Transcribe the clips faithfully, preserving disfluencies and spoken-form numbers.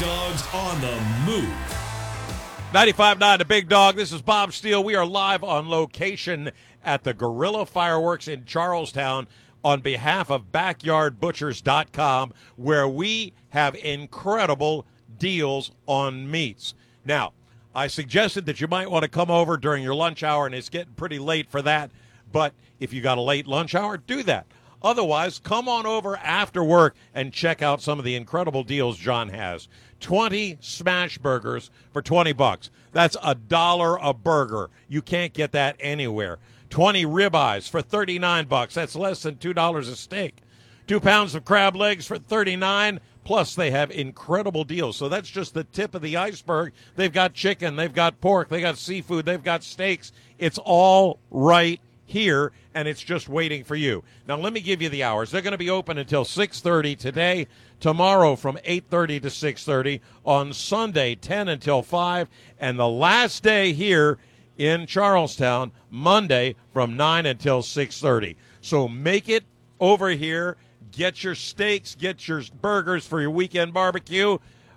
Dogs on the move. ninety-five point nine The Big Dog. This is Bob Steele. We are live on location at the Gorilla Fireworks in Charlestown on behalf of backyard butchers dot com, where we have incredible deals on meats. Now, I suggested that you might want to come over during your lunch hour, and it's getting pretty late for that. But if you got a late lunch hour, do that. Otherwise, come on over after work and check out some of the incredible deals John has. twenty smash burgers for twenty bucks. That's a dollar a burger. You can't get that anywhere. twenty ribeyes for thirty-nine bucks. That's less than two dollars a steak. Two pounds of crab legs for thirty-nine. Plus, they have incredible deals. So that's just the tip of the iceberg. They've got chicken, they've got pork, they got seafood, they've got steaks. It's all right here, and it's just waiting for you. Now, let me give you the hours. They're going to be open until six thirty today, tomorrow from eight thirty to six thirty, on Sunday ten until five, and the last day here in Charlestown, Monday from nine until six thirty. So make it over here. Get your steaks, get your burgers for your weekend barbecue,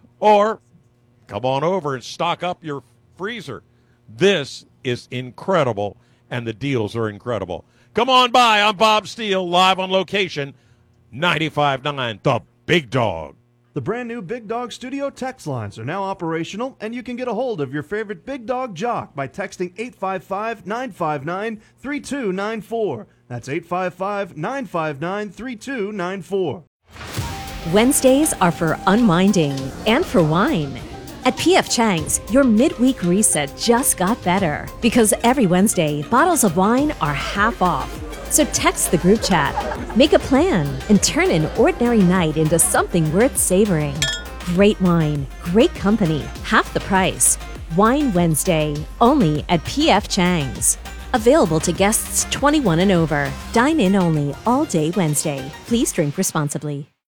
or come on over and stock up your freezer. This is incredible, and the deals are incredible. Come on by. I'm Bob Steele, live on location, ninety-five point nine The Big Dog. The brand new Big Dog Studio text lines are now operational, and you can get a hold of your favorite Big Dog jock by texting eight five five, nine five nine, three two nine four. That's eight five five, nine five nine, three two nine four. Wednesdays are for unwinding and for wine. At P F Chang's, your midweek reset just got better because every Wednesday, bottles of wine are half off. So text the group chat, make a plan, and turn an ordinary night into something worth savoring. Great wine, great company, half the price. Wine Wednesday, only at P F Chang's. Available to guests twenty-one and over. Dine in only all day Wednesday. Please drink responsibly.